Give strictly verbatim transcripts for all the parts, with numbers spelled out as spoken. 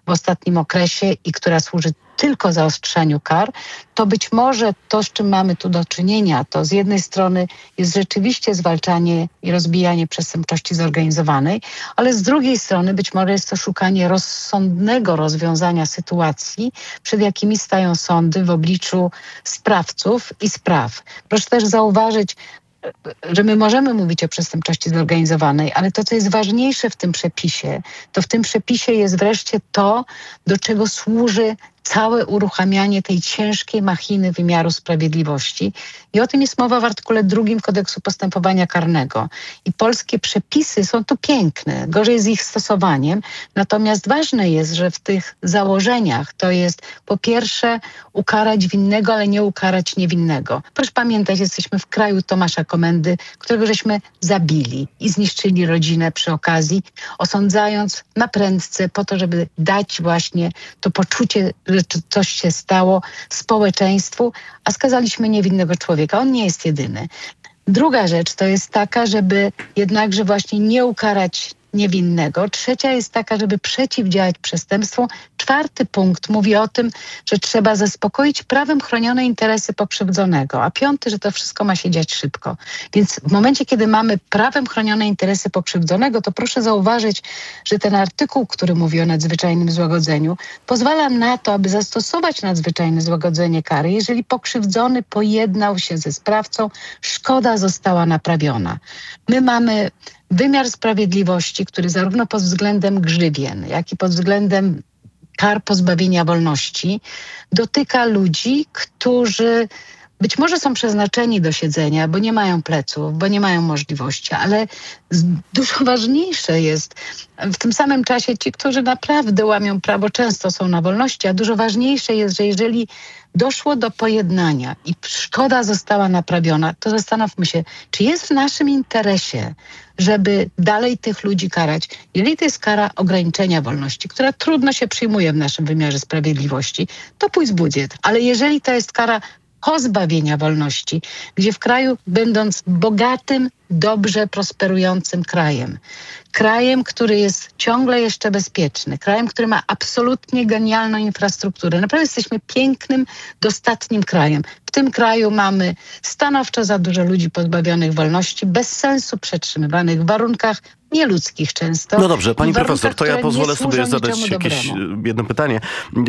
w ostatnim okresie i która służy tylko zaostrzeniu kar, to być może to, z czym mamy tu do czynienia, to z jednej strony jest rzeczywiście zwalczanie i rozbijanie przestępczości zorganizowanej, ale z drugiej strony być może jest to szukanie rozsądnego rozwiązania sytuacji, przed jakimi stają sądy w obliczu sprawców i spraw. Proszę też zauważyć, że my możemy mówić o przestępczości zorganizowanej, ale to, co jest ważniejsze w tym przepisie, to w tym przepisie jest wreszcie to, do czego służy całe uruchamianie tej ciężkiej machiny wymiaru sprawiedliwości. I o tym jest mowa w artykule drugim Kodeksu Postępowania Karnego. I polskie przepisy są tu piękne, gorzej z ich stosowaniem. Natomiast ważne jest, że w tych założeniach to jest po pierwsze ukarać winnego, ale nie ukarać niewinnego. Proszę pamiętać, jesteśmy w kraju Tomasza Komendy, którego żeśmy zabili i zniszczyli rodzinę przy okazji, osądzając na prędce po to, żeby dać właśnie to poczucie, że coś się stało społeczeństwu, a skazaliśmy niewinnego człowieka. On nie jest jedyny. Druga rzecz to jest taka, żeby jednakże właśnie nie ukarać niewinnego. Trzecia jest taka, żeby przeciwdziałać przestępstwu. Czwarty punkt mówi o tym, że trzeba zaspokoić prawem chronione interesy pokrzywdzonego, a piąty, że to wszystko ma się dziać szybko. Więc w momencie, kiedy mamy prawem chronione interesy pokrzywdzonego, to proszę zauważyć, że ten artykuł, który mówi o nadzwyczajnym złagodzeniu, pozwala na to, aby zastosować nadzwyczajne złagodzenie kary, jeżeli pokrzywdzony pojednał się ze sprawcą, szkoda została naprawiona. My mamy wymiar sprawiedliwości, który zarówno pod względem grzywien, jak i pod względem kar pozbawienia wolności dotyka ludzi, którzy być może są przeznaczeni do siedzenia, bo nie mają pleców, bo nie mają możliwości, ale dużo ważniejsze jest w tym samym czasie ci, którzy naprawdę łamią prawo, często są na wolności, a dużo ważniejsze jest, że jeżeli doszło do pojednania i szkoda została naprawiona, to zastanówmy się, czy jest w naszym interesie, żeby dalej tych ludzi karać. Jeżeli to jest kara ograniczenia wolności, która trudno się przyjmuje w naszym wymiarze sprawiedliwości, to pójść budżet. Ale jeżeli to jest kara pozbawienia wolności, gdzie w kraju, będąc bogatym, dobrze prosperującym krajem, krajem, który jest ciągle jeszcze bezpieczny, krajem, który ma absolutnie genialną infrastrukturę. Naprawdę jesteśmy pięknym, dostatnim krajem. W tym kraju mamy stanowczo za dużo ludzi pozbawionych wolności, bez sensu przetrzymywanych w warunkach nieludzkich często. No dobrze, pani profesor, to ja pozwolę sobie zadać jakieś dobremu. jedno pytanie. E,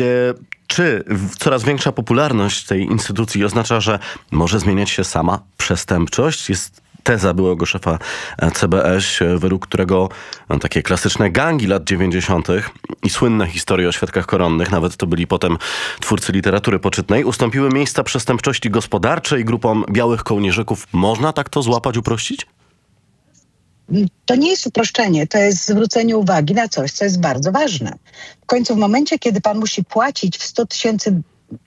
czy coraz większa popularność tej instytucji oznacza, że może zmieniać się sama przestępczość? Jest teza byłego szefa C B S, według którego no, takie klasyczne gangi lat dziewięćdziesiątych i słynne historie o świadkach koronnych, nawet to byli potem twórcy literatury poczytnej, ustąpiły miejsca przestępczości gospodarczej grupom białych kołnierzyków. Można tak to złapać, uprościć? To nie jest uproszczenie, to jest zwrócenie uwagi na coś, co jest bardzo ważne. W końcu w momencie, kiedy pan musi płacić w sto tysięcy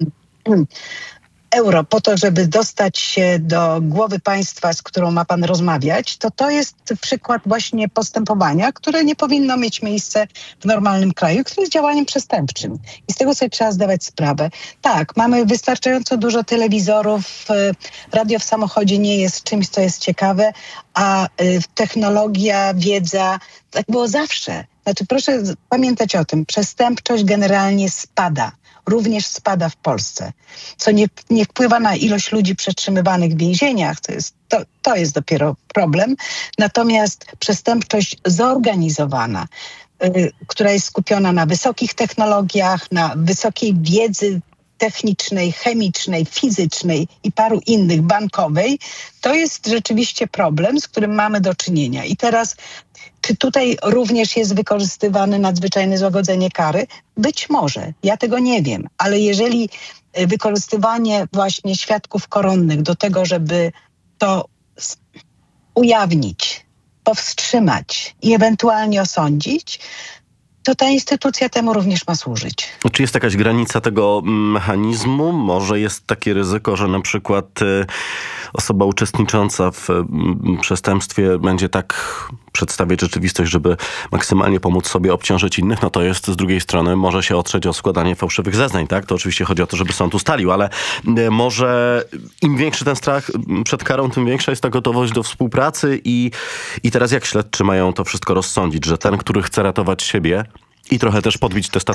euro po to, żeby dostać się do głowy państwa, z którą ma pan rozmawiać, to to jest przykład właśnie postępowania, które nie powinno mieć miejsca w normalnym kraju, które jest działaniem przestępczym. I z tego sobie trzeba zdawać sprawę. Tak, mamy wystarczająco dużo telewizorów, radio w samochodzie nie jest czymś, co jest ciekawe, a technologia, wiedza, tak było zawsze. Znaczy proszę pamiętać o tym, przestępczość generalnie spada. Również spada w Polsce, co nie, nie wpływa na ilość ludzi przetrzymywanych w więzieniach, to jest, to, to jest dopiero problem. Natomiast przestępczość zorganizowana, y, która jest skupiona na wysokich technologiach, na wysokiej wiedzy technicznej, chemicznej, fizycznej i paru innych, bankowej, to jest rzeczywiście problem, z którym mamy do czynienia. I teraz czy tutaj również jest wykorzystywane nadzwyczajne złagodzenie kary? Być może. Ja tego nie wiem. Ale jeżeli wykorzystywanie właśnie świadków koronnych do tego, żeby to ujawnić, powstrzymać i ewentualnie osądzić, to ta instytucja temu również ma służyć. Czy jest jakaś granica tego mechanizmu? Może jest takie ryzyko, że na przykład y, osoba uczestnicząca w y, przestępstwie będzie tak przedstawiać rzeczywistość, żeby maksymalnie pomóc sobie obciążyć innych, no to jest z drugiej strony może się otrzeć o składanie fałszywych zeznań, tak? To oczywiście chodzi o to, żeby sąd ustalił, ale y, może im większy ten strach przed karą, tym większa jest ta gotowość do współpracy i, i teraz jak śledczy mają to wszystko rozsądzić, że ten, który chce ratować siebie i trochę też podbić te